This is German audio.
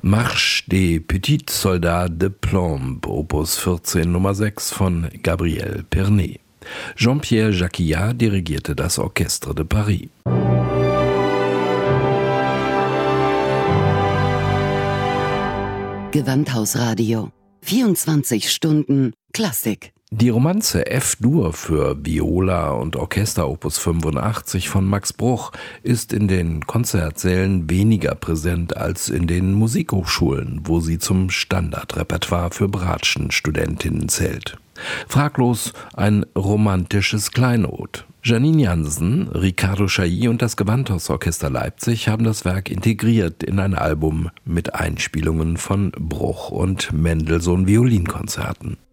Marche des Petits Soldats de Plomb, Opus 14 Nummer 6 von Gabriel Pernet. Jean-Pierre Jacquillard dirigierte das Orchestre de Paris. Gewandhausradio. 24 Stunden Klassik. Die Romanze F-Dur für Viola und Orchester Opus 85 von Max Bruch ist in den Konzertsälen weniger präsent als in den Musikhochschulen, wo sie zum Standardrepertoire für Bratschen-Studentinnen zählt. Fraglos ein romantisches Kleinod. Janine Jansen, Ricardo Chailly und das Gewandhausorchester Leipzig haben das Werk integriert in ein Album mit Einspielungen von Bruch und Mendelssohn Violinkonzerten.